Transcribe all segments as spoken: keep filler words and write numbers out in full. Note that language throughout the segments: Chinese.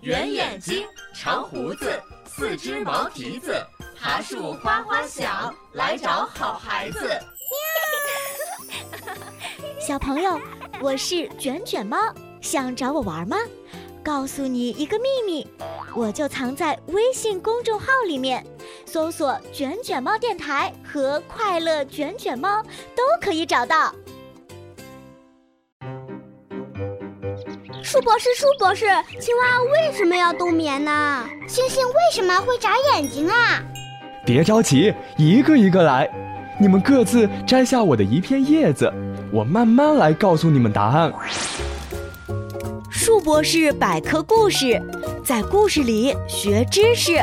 圆眼睛，长胡子，四只毛蹄子，爬树哗哗响，来找好孩子。 小朋友，我是卷卷猫，想找我玩吗？告诉你一个秘密，我就藏在微信公众号里面，搜索卷卷猫电台和快乐卷卷猫都可以找到。 树博士，树博士，青蛙为什么要冬眠呢？ 星星为什么会眨眼睛啊？ 别着急，一个一个来，你们各自摘下我的一片叶子，我慢慢来告诉你们答案。 树博士百科故事，在故事里学知识。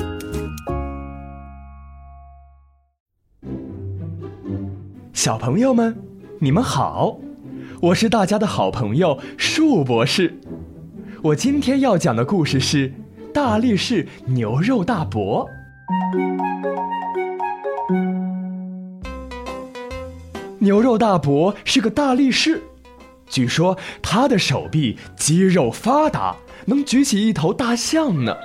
小朋友们，你们好，我是大家的好朋友树博士。我今天要讲的故事是大力士牛肉大伯。牛肉大伯是个大力士，据说他的手臂肌肉发达，能举起一头大象呢。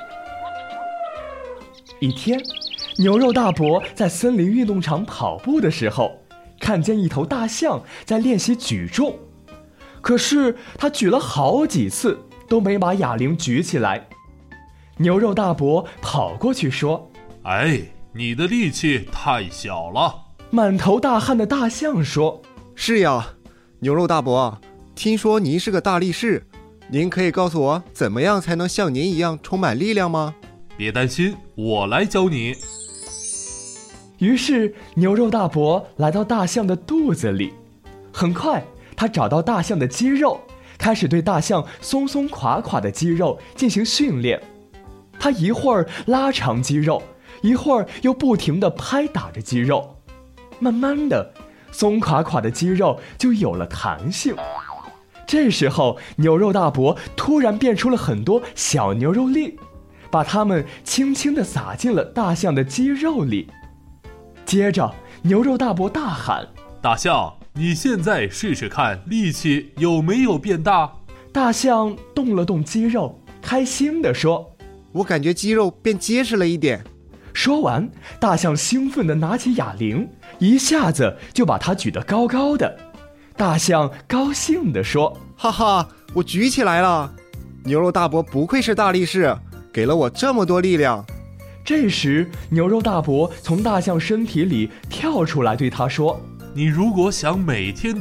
一天，牛肉大伯在森林运动场跑步的时候，看见一头大象在练习举重，可是他举了好几次都没把哑铃举起来。牛肉大伯跑过去说：“ 哎，你的力气太小了。” 满头大汗的大象说：“ 是呀，牛肉大伯，听说您是个大力士，您可以告诉我怎么样才能像您一样充满力量吗？” 别担心，我来教你。 于是牛肉大伯来到大象的肚子里，很快他找到大象的肌肉，开始对大象松松垮垮的肌肉进行训练。他一会儿拉长肌肉，一会儿又不停地拍打着肌肉，慢慢的松垮垮的肌肉就有了弹性。这时候牛肉大伯突然变出了很多小牛肉粒，把它们轻轻地撒进了大象的肌肉里。接着牛肉大伯大喊：“ 大象，你现在试试看力气有没有变大？” 大象动了动肌肉，开心地说：“ 我感觉肌肉变结实了一点。” 说完，大象兴奋地拿起哑铃，一下子就把它举得高高的。大象高兴地说：“ 哈哈，我举起来了！牛肉大伯不愧是大力士，给了我这么多力量。” 这时牛肉大伯从大象身体里跳出来，对他说：“ 你如果想每天